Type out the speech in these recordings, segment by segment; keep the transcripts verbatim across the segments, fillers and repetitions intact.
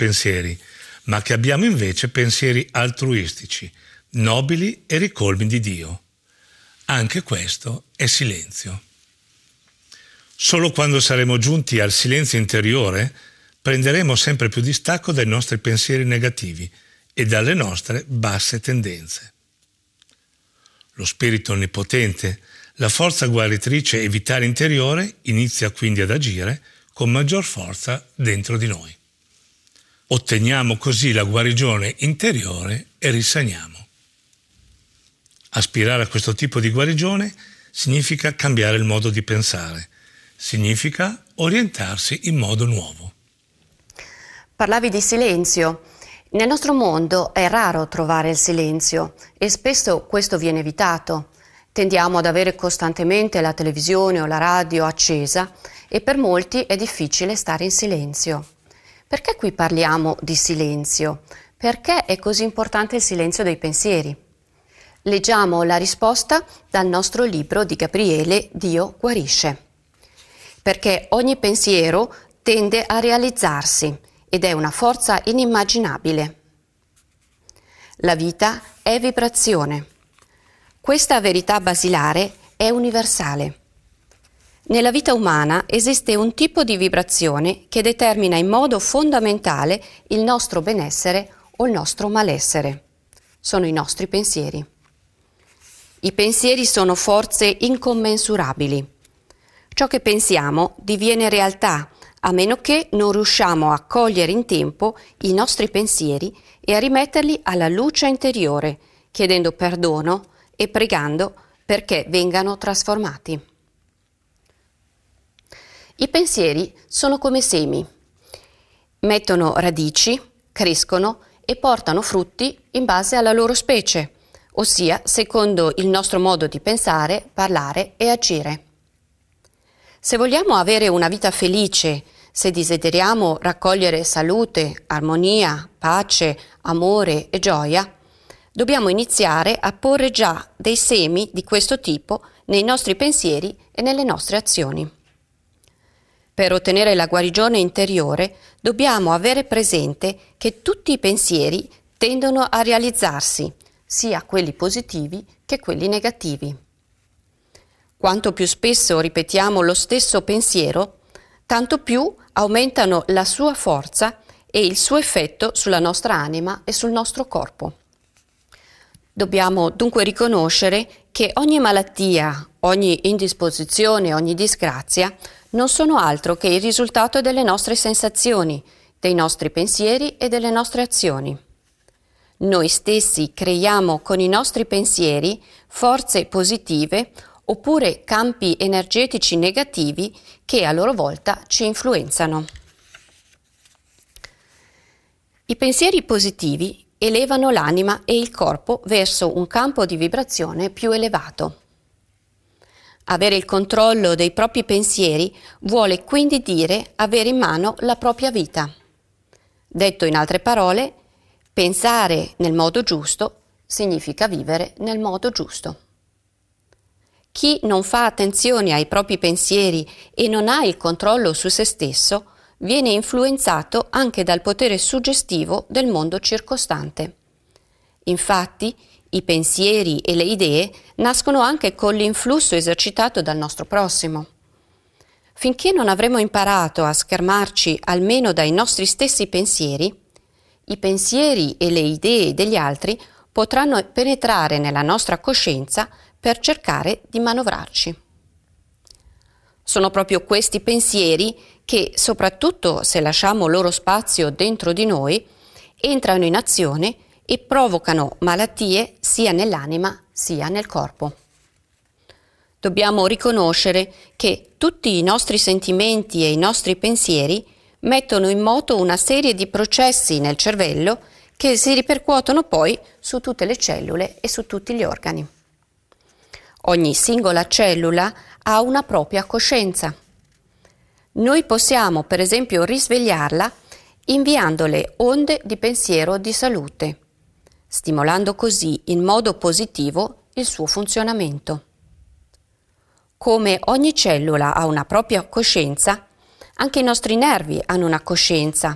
pensieri, ma che abbiamo invece pensieri altruistici, nobili e ricolmi di Dio. Anche questo è silenzio. Solo quando saremo giunti al silenzio interiore prenderemo sempre più distacco dai nostri pensieri negativi e dalle nostre basse tendenze. Lo Spirito Onnipotente, la forza guaritrice e vitale interiore, inizia quindi ad agire con maggior forza dentro di noi. Otteniamo così la guarigione interiore e risaniamo. Aspirare a questo tipo di guarigione significa cambiare il modo di pensare, significa orientarsi in modo nuovo. Parlavi di silenzio. Nel nostro mondo è raro trovare il silenzio e spesso questo viene evitato. Tendiamo ad avere costantemente la televisione o la radio accesa e per molti è difficile stare in silenzio. Perché qui parliamo di silenzio? Perché è così importante il silenzio dei pensieri? Leggiamo la risposta dal nostro libro di Gabriele, Dio guarisce. Perché ogni pensiero tende a realizzarsi ed è una forza inimmaginabile. La vita è vibrazione. Questa verità basilare è universale. Nella vita umana esiste un tipo di vibrazione che determina in modo fondamentale il nostro benessere o il nostro malessere. Sono i nostri pensieri. I pensieri sono forze incommensurabili. Ciò che pensiamo diviene realtà, a meno che non riusciamo a cogliere in tempo i nostri pensieri e a rimetterli alla luce interiore, chiedendo perdono e pregando perché vengano trasformati. I pensieri sono come semi. Mettono radici, crescono e portano frutti in base alla loro specie, ossia secondo il nostro modo di pensare, parlare e agire. Se vogliamo avere una vita felice, se desideriamo raccogliere salute, armonia, pace, amore e gioia, dobbiamo iniziare a porre già dei semi di questo tipo nei nostri pensieri e nelle nostre azioni. Per ottenere la guarigione interiore dobbiamo avere presente che tutti i pensieri tendono a realizzarsi, sia quelli positivi che quelli negativi. Quanto più spesso ripetiamo lo stesso pensiero, tanto più aumentano la sua forza e il suo effetto sulla nostra anima e sul nostro corpo. Dobbiamo dunque riconoscere che ogni malattia, ogni indisposizione, ogni disgrazia non sono altro che il risultato delle nostre sensazioni, dei nostri pensieri e delle nostre azioni. Noi stessi creiamo con i nostri pensieri forze positive oppure campi energetici negativi che a loro volta ci influenzano. I pensieri positivi elevano l'anima e il corpo verso un campo di vibrazione più elevato. Avere il controllo dei propri pensieri vuole quindi dire avere in mano la propria vita. Detto in altre parole, pensare nel modo giusto significa vivere nel modo giusto. Chi non fa attenzione ai propri pensieri e non ha il controllo su se stesso viene influenzato anche dal potere suggestivo del mondo circostante. Infatti, i pensieri e le idee nascono anche con l'influsso esercitato dal nostro prossimo. Finché non avremo imparato a schermarci almeno dai nostri stessi pensieri, i pensieri e le idee degli altri potranno penetrare nella nostra coscienza per cercare di manovrarci. Sono proprio questi pensieri che, soprattutto se lasciamo loro spazio dentro di noi, entrano in azione e provocano malattie sia nell'anima sia nel corpo. Dobbiamo riconoscere che tutti i nostri sentimenti e i nostri pensieri mettono in moto una serie di processi nel cervello che si ripercuotono poi su tutte le cellule e su tutti gli organi. Ogni singola cellula ha una propria coscienza. Noi possiamo, per esempio, risvegliarla inviandole onde di pensiero di salute, stimolando così in modo positivo il suo funzionamento. Come ogni cellula ha una propria coscienza, anche i nostri nervi hanno una coscienza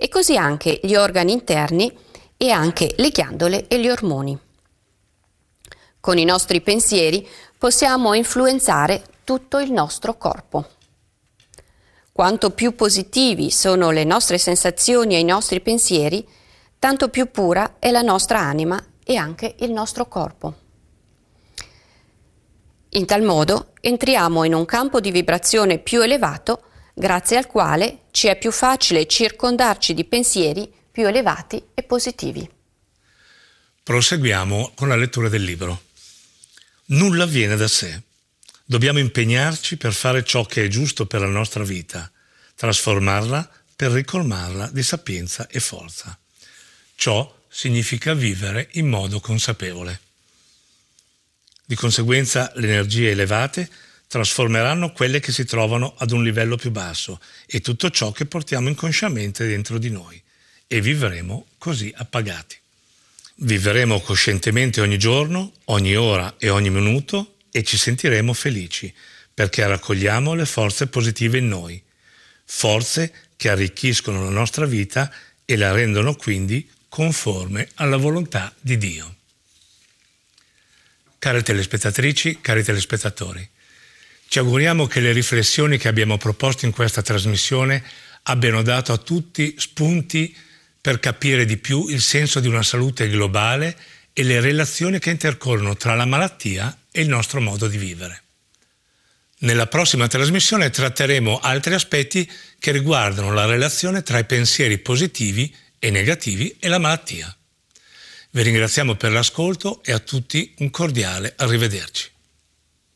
e così anche gli organi interni e anche le ghiandole e gli ormoni. Con i nostri pensieri possiamo influenzare tutto il nostro corpo. Quanto più positivi sono le nostre sensazioni e i nostri pensieri, tanto più pura è la nostra anima e anche il nostro corpo. In tal modo entriamo in un campo di vibrazione più elevato, grazie al quale ci è più facile circondarci di pensieri più elevati e positivi. Proseguiamo con la lettura del libro. Nulla viene da sé. Dobbiamo impegnarci per fare ciò che è giusto per la nostra vita, trasformarla per ricolmarla di sapienza e forza. Ciò significa vivere in modo consapevole. Di conseguenza, le energie elevate trasformeranno quelle che si trovano ad un livello più basso e tutto ciò che portiamo inconsciamente dentro di noi, e vivremo così appagati. Vivremo coscientemente ogni giorno, ogni ora e ogni minuto e ci sentiremo felici perché raccogliamo le forze positive in noi, forze che arricchiscono la nostra vita e la rendono quindi conforme alla volontà di Dio. Care telespettatrici, cari telespettatori, ci auguriamo che le riflessioni che abbiamo proposto in questa trasmissione abbiano dato a tutti spunti per capire di più il senso di una salute globale e le relazioni che intercorrono tra la malattia e il nostro modo di vivere. Nella prossima trasmissione tratteremo altri aspetti che riguardano la relazione tra i pensieri positivi e negativi e la malattia. Vi ringraziamo per l'ascolto e a tutti un cordiale arrivederci.